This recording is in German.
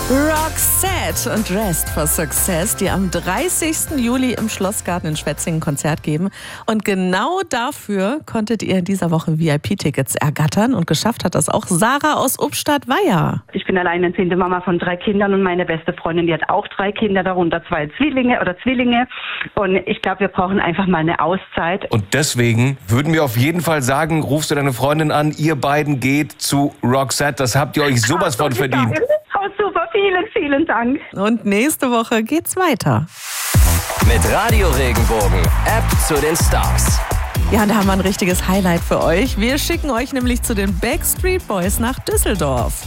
Roxette und Dressed for Success, die am 30. Juli im Schlossgarten in Schwetzingen ein Konzert geben. Und genau dafür konntet ihr in dieser Woche VIP-Tickets ergattern. Und geschafft hat das auch Sarah aus Ubstadt-Weiher. Ich bin alleinerziehende Mama von 3 Kindern und meine beste Freundin, die hat auch 3 Kinder, darunter 2 Zwillinge. Und ich glaube, wir brauchen einfach mal eine Auszeit. Und deswegen würden wir auf jeden Fall sagen, rufst du deine Freundin an, ihr beiden geht zu Roxette. Das habt ihr euch sowas von verdient. Oh, super, vielen Dank. Und nächste Woche geht's weiter. Mit Radio Regenbogen, App zu den Stars. Ja, und da haben wir ein richtiges Highlight für euch. Wir schicken euch nämlich zu den Backstreet Boys nach Düsseldorf.